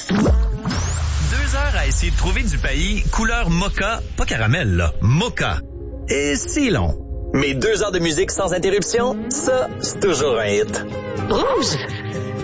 2 heures à essayer de trouver du pays couleur mocha, pas caramel là, mocha. Et c'est long. Mais 2 heures de musique sans interruption, ça, c'est toujours un hit. Rouge!